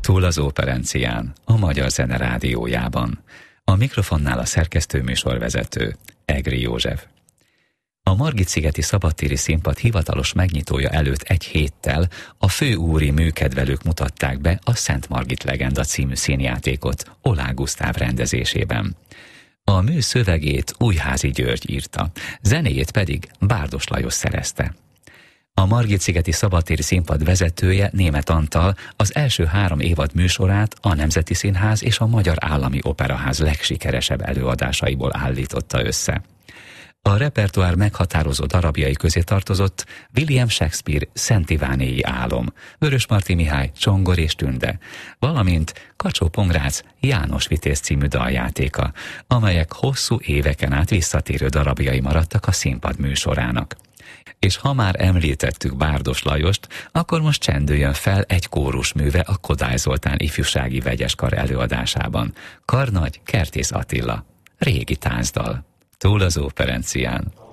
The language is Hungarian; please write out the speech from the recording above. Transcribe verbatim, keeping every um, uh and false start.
Túl az Óperencián, a Magyar Zene Rádiójában. A mikrofonnál a szerkesztő műsorvezető, Egri József. A Margit-szigeti szabadtéri színpad hivatalos megnyitója előtt egy héttel a főúri műkedvelők mutatták be a Szent Margit legenda című színjátékot Oláh Gusztáv rendezésében. A mű szövegét Újházi György írta, zenéjét pedig Bárdos Lajos szerezte. A Margit-szigeti szabadtéri színpad vezetője, Németh Antal az első három évad műsorát a Nemzeti Színház és a Magyar Állami Operaház legsikeresebb előadásaiból állította össze. A repertoár meghatározó darabjai közé tartozott William Shakespeare Szent Ivánéi álom, Vörösmarty Mihály Csongor és Tünde, valamint Kacsó-Pongrác János Vitéz című daljátéka, amelyek hosszú éveken át visszatérő darabjai maradtak a színpad műsorának. És ha már említettük Bárdos Lajost, akkor most csendüljön fel egy kórusműve a Kodály Zoltán ifjúsági vegyeskar előadásában. Karnagy Kertész Attila, régi táncdal. Túl az Óperencián.